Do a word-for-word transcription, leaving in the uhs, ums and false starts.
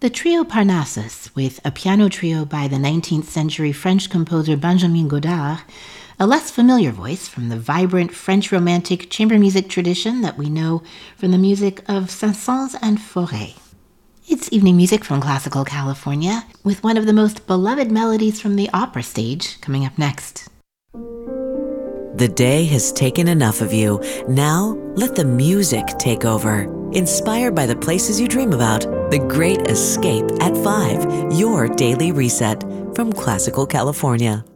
The trio Parnassus, with a piano trio by the nineteenth century French composer Benjamin Godard, a less familiar voice from the vibrant French Romantic chamber music tradition that we know from the music of Saint-Saëns and Fauré. It's evening music from Classical California, with one of the most beloved melodies from the opera stage coming up next. The day has taken enough of you. Now, let the music take over. Inspired by the places you dream about, The Great Escape at five, your daily reset from Classical California.